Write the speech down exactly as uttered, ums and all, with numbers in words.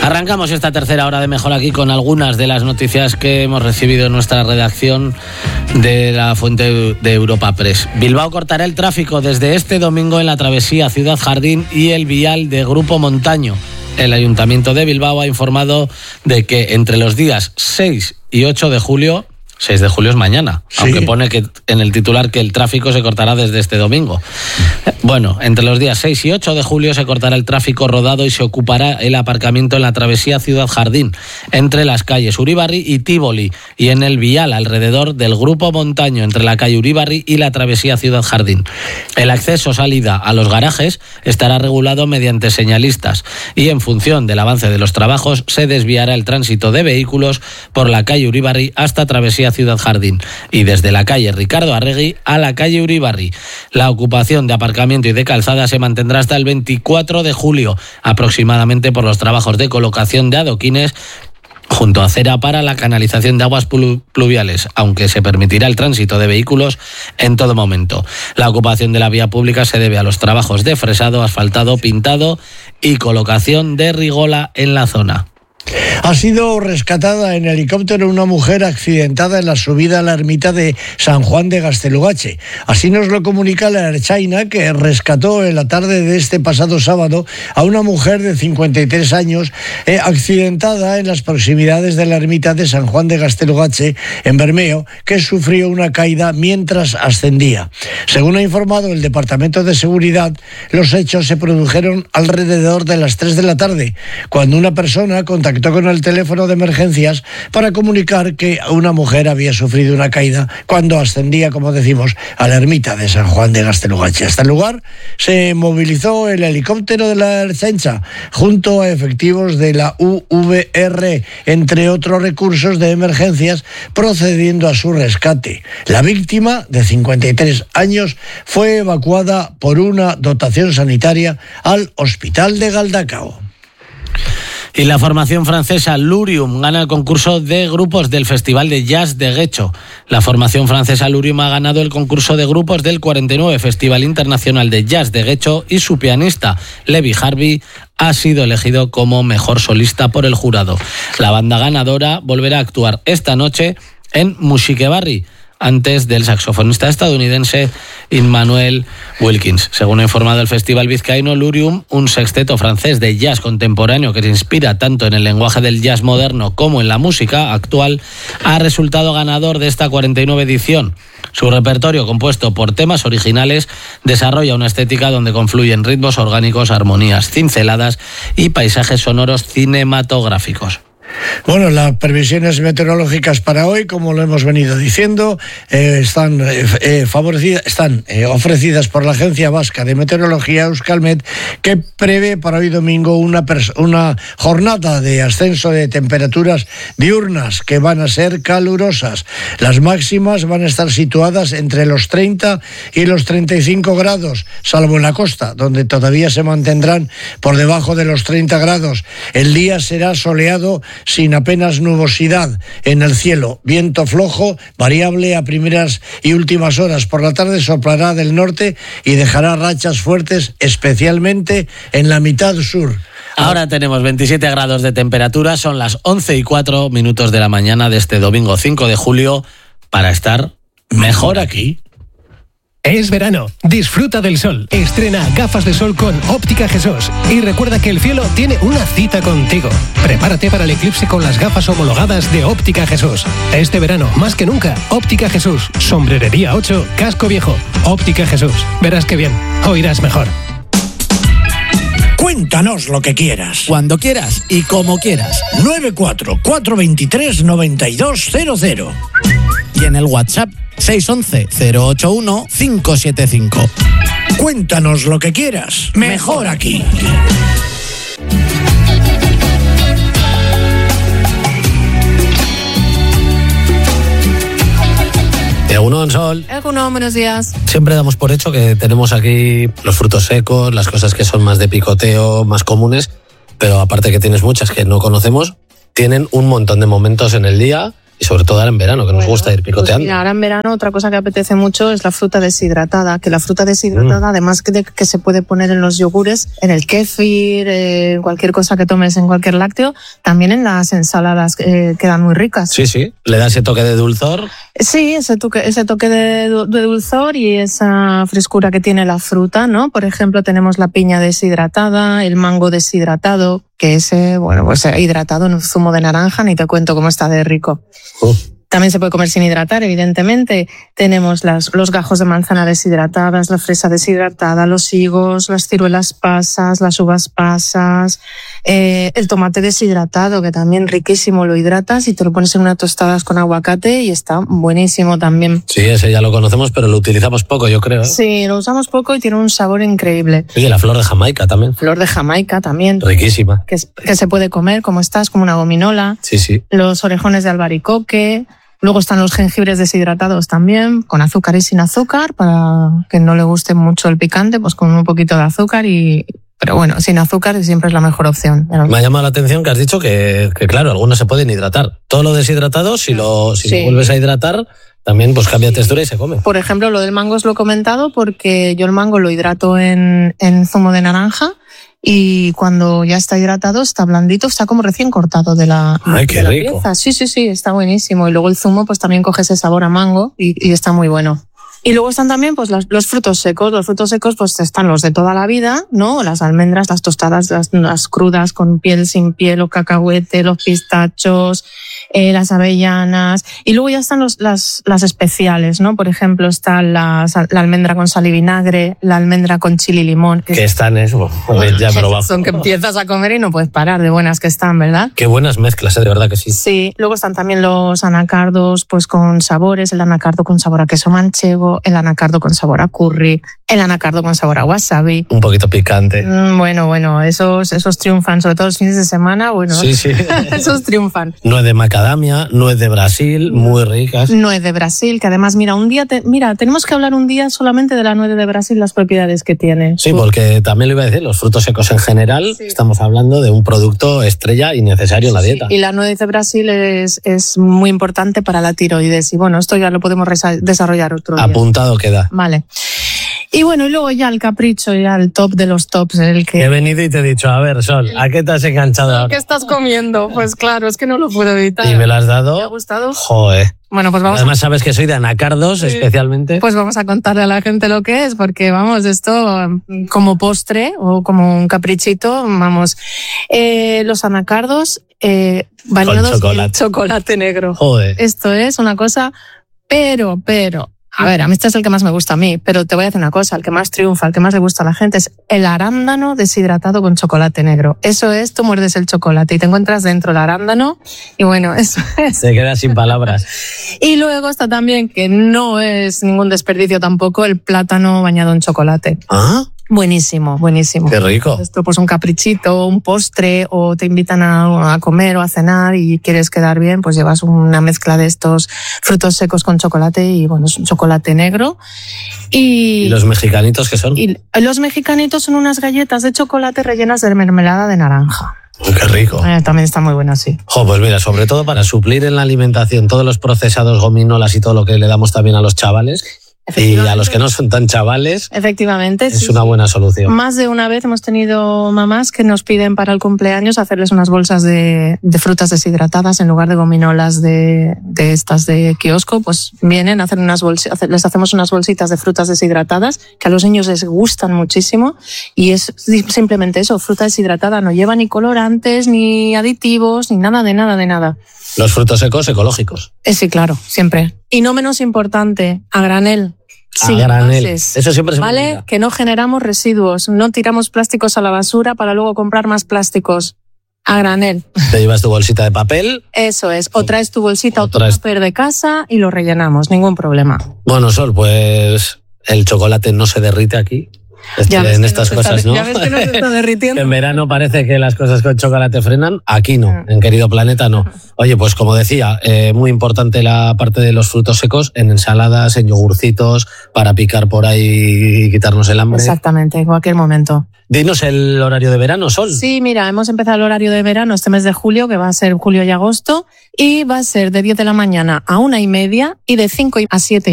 Arrancamos esta tercera hora de Mejor Aquí con algunas de las noticias que hemos recibido en nuestra redacción de la fuente de Europa Press. Bilbao cortará el tráfico desde este domingo en la travesía Ciudad Jardín y el vial de Grupo Montaño. El Ayuntamiento de Bilbao ha informado de que entre los días seis y ocho de julio, seis de julio es mañana, sí, aunque pone que en el titular que el tráfico se cortará desde este domingo. Bueno, entre los días seis y ocho de julio se cortará el tráfico rodado y se ocupará el aparcamiento en la travesía Ciudad Jardín, entre las calles Uribarri y Tívoli, y en el vial alrededor del Grupo Montaño, entre la calle Uribarri y la travesía Ciudad Jardín. El acceso-salida a los garajes estará regulado mediante señalistas y en función del avance de los trabajos se desviará el tránsito de vehículos por la calle Uribarri hasta travesía Ciudad Jardín y desde la calle Ricardo Arregui a la calle Uribarri. La ocupación de aparcamiento y de calzada se mantendrá hasta el veinticuatro de julio, aproximadamente por los trabajos de colocación de adoquines junto a acera para la canalización de aguas pluviales, aunque se permitirá el tránsito de vehículos en todo momento. La ocupación de la vía pública se debe a los trabajos de fresado, asfaltado, pintado y colocación de rigola en la zona. Ha sido rescatada en helicóptero una mujer accidentada en la subida a la ermita de San Juan de Gaztelugatxe. Así nos lo comunica la Ertzaina, que rescató en la tarde de este pasado sábado a una mujer de cincuenta y tres años eh, accidentada en las proximidades de la ermita de San Juan de Gaztelugatxe, en Bermeo, que sufrió una caída mientras ascendía. Según ha informado el Departamento de Seguridad, los hechos se produjeron alrededor de las tres de la tarde, cuando una persona contactó con el teléfono de emergencias para comunicar que una mujer había sufrido una caída cuando ascendía, como decimos, a la ermita de San Juan de Gaztelugatxe. Hasta el lugar se movilizó el helicóptero de la Ertzaintza junto a efectivos de la U V R, entre otros recursos de emergencias, procediendo a su rescate. La víctima, de cincuenta y tres años, fue evacuada por una dotación sanitaria al hospital de Galdacao. Y la formación francesa Lurium gana el concurso de grupos del Festival de Jazz de Guecho. La formación francesa Lurium ha ganado el concurso de grupos del cuarenta y nueve Festival Internacional de Jazz de Guecho y su pianista, Levi Harvey, ha sido elegido como mejor solista por el jurado. La banda ganadora volverá a actuar esta noche en Musikebarri, antes del saxofonista estadounidense Immanuel Wilkins. Según ha informado el Festival Vizcaíno, Lurium, un sexteto francés de jazz contemporáneo que se inspira tanto en el lenguaje del jazz moderno como en la música actual, ha resultado ganador de esta cuarenta y nueve edición. Su repertorio, compuesto por temas originales, desarrolla una estética donde confluyen ritmos orgánicos, armonías cinceladas y paisajes sonoros cinematográficos. Bueno, las previsiones meteorológicas para hoy, como lo hemos venido diciendo, eh, están, eh, favorecidas, están eh, ofrecidas por la Agencia Vasca de Meteorología, Euskalmet, que prevé para hoy domingo una, pers- una jornada de ascenso de temperaturas diurnas que van a ser calurosas. Las máximas van a estar situadas entre los treinta y los treinta y cinco grados, salvo en la costa, donde todavía se mantendrán por debajo de los treinta grados. El día será soleado sin apenas nubosidad en el cielo, viento flojo, variable a primeras y últimas horas. Por la tarde soplará del norte y dejará rachas fuertes, especialmente en la mitad sur. Ahora tenemos veintisiete grados de temperatura, son las once y cuatro minutos de la mañana de este domingo cinco de julio, para estar mejor aquí. Es verano, disfruta del sol, estrena gafas de sol con Óptica Jesús y recuerda que el cielo tiene una cita contigo. Prepárate para el eclipse con las gafas homologadas de Óptica Jesús. Este verano, más que nunca, Óptica Jesús, Sombrerería ocho, Casco Viejo. Óptica Jesús, verás que bien, oirás mejor. Cuéntanos lo que quieras. Cuando quieras y como quieras. nueve cuatro cuatro dos tres nueve dos cero cero. Y en el WhatsApp seis once cero ocho uno cinco siete cinco. Cuéntanos lo que quieras. Mejor aquí. Egunon, Sol. Egunon, buenos días. Siempre damos por hecho que tenemos aquí los frutos secos, las cosas que son más de picoteo, más comunes, pero aparte que tienes muchas que no conocemos, tienen un montón de momentos en el día Y sobre todo ahora en verano, que nos bueno, gusta ir picoteando. Pues mira, ahora en verano otra cosa que apetece mucho es la fruta deshidratada, que la fruta deshidratada, mm. además de que se puede poner en los yogures, en el kéfir, eh, cualquier cosa que tomes en cualquier lácteo, también en las ensaladas eh, quedan muy ricas. Sí, sí, le da ese toque de dulzor. Sí, ese toque, ese toque de, de dulzor y esa frescura que tiene la fruta, ¿no? Por ejemplo, tenemos la piña deshidratada, el mango deshidratado, que ese, bueno, pues hidratado en un zumo de naranja, ni te cuento cómo está de rico. Uh. También se puede comer sin hidratar, evidentemente. Tenemos las, los gajos de manzana deshidratadas, la fresa deshidratada, los higos, las ciruelas pasas, las uvas pasas, eh, el tomate deshidratado, que también riquísimo, lo hidratas y te lo pones en unas tostadas con aguacate y está buenísimo también. Sí, ese ya lo conocemos, pero lo utilizamos poco, yo creo. ¿eh? Sí, lo usamos poco y tiene un sabor increíble. Oye, la flor de Jamaica también. Flor de Jamaica también. Riquísima. Que, que se puede comer como estás, como una gominola. Sí, sí. Los orejones de albaricoque. Luego están los jengibres deshidratados también, con azúcar y sin azúcar, para que no le guste mucho el picante, pues con un poquito de azúcar y... Pero bueno, sin azúcar siempre es la mejor opción. Me ha llamado la atención que has dicho que, que claro, algunos se pueden hidratar. Todo lo deshidratado, si lo, si sí. lo vuelves a hidratar, también pues cambia de textura y se come. Por ejemplo, lo del mango os lo he comentado porque yo el mango lo hidrato en, en zumo de naranja. Y cuando ya está hidratado, está blandito, está como recién cortado de la, Ay, qué de la rico. pieza. Sí, sí, sí, está buenísimo. Y luego el zumo pues también coge ese sabor a mango y, y está muy bueno. Y luego están también pues los, los frutos secos. Los frutos secos pues están los de toda la vida, ¿no? Las almendras, las tostadas, las, las crudas con piel, sin piel, o cacahuete, los pistachos, eh, las avellanas. Y luego ya están los, las, las especiales, ¿no? Por ejemplo, está la, la almendra con sal y vinagre, la almendra con chile y limón. Que, que están eso. Bueno, ya probado. Son que empiezas a comer y no puedes parar de buenas que están, ¿verdad? Qué buenas mezclas, ¿eh? De verdad que sí. Sí. Luego están también los anacardos pues con sabores, el anacardo con sabor a queso manchego, el anacardo con sabor a curry, el anacardo con sabor a wasabi. Un poquito picante. Mm, bueno, bueno, esos, esos triunfan, sobre todo los fines de semana, bueno. Sí, sí. Esos triunfan. Nuez de macadamia, nuez de Brasil, muy ricas. Nuez de Brasil, que además, mira, un día, te, mira, tenemos que hablar un día solamente de la nuez de Brasil, las propiedades que tiene. Sí, porque también lo iba a decir, los frutos secos en general, sí. Estamos hablando de un producto estrella y necesario en la dieta. Sí, y la nuez de Brasil es, es muy importante para la tiroides. Y bueno, esto ya lo podemos desarrollar otro día. Apuntado queda. Vale. Y bueno, y luego ya el capricho, ya el top de los tops. El que... He venido y te he dicho, a ver, Sol, ¿a qué te has enganchado ahora? ¿Qué estás comiendo? Pues claro, es que no lo puedo evitar. ¿Y me lo has dado? ¿Te ha gustado? Joder. Bueno, pues vamos. Además, a... sabes que soy de anacardos, sí. Especialmente. Pues vamos a contarle a la gente lo que es, porque vamos, esto como postre o como un caprichito, vamos. Eh, los anacardos eh, bañados en chocolate negro. Joder. Esto es una cosa, pero, pero... A ver, a mí este es el que más me gusta a mí, pero te voy a decir una cosa, el que más triunfa, el que más le gusta a la gente es el arándano deshidratado con chocolate negro. Eso es, tú muerdes el chocolate y te encuentras dentro el arándano y bueno, eso es. Se queda sin palabras. Y luego está también, que no es ningún desperdicio tampoco, el plátano bañado en chocolate. ¿Ah? Buenísimo, buenísimo. Qué rico. Esto pues un caprichito, un postre, o te invitan a, a comer o a cenar y quieres quedar bien, pues llevas una mezcla de estos frutos secos con chocolate y bueno, es un chocolate negro. Y, ¿Y los mexicanitos qué son? Y los mexicanitos son unas galletas de chocolate rellenas de mermelada de naranja. Qué rico. Eh, también está muy bueno, sí. Jo, pues mira, sobre todo para suplir en la alimentación todos los procesados, gominolas y todo lo que le damos también a los chavales. Y a los que no son tan chavales, efectivamente, es sí, una buena solución. Más de una vez hemos tenido mamás que nos piden para el cumpleaños hacerles unas bolsas de, de frutas deshidratadas en lugar de gominolas de, de estas de kiosco, pues vienen a hacer unas bolsitas, les hacemos unas bolsitas de frutas deshidratadas que a los niños les gustan muchísimo y es simplemente eso, fruta deshidratada, no lleva ni colorantes, ni aditivos, ni nada de nada de nada. Los frutos secos ecológicos. Eh, sí, claro, siempre. Y no menos importante, a granel. A sí, granel. Entonces, eso siempre se ¿vale? me olvida. Que no generamos residuos, no tiramos plásticos a la basura para luego comprar más plásticos. A granel. Te llevas tu bolsita de papel. Eso es. O traes tu bolsita o, o tu traes... papel de casa y lo rellenamos, ningún problema. Bueno, Sol, pues el chocolate no se derrite aquí. Este, en estas cosas, está, ¿no? Ya ves que nos está derritiendo. En verano parece que las cosas con chocolate frenan, aquí no, en Querido Planeta no. Oye, pues como decía, eh, muy importante la parte de los frutos secos en ensaladas, en yogurcitos, para picar por ahí y quitarnos el hambre. Exactamente, en cualquier momento. Dinos el horario de verano, Sol. Sí, mira, hemos empezado el horario de verano este mes de julio, que va a ser julio y agosto, y va a ser de diez de la mañana a una y media y de cinco a siete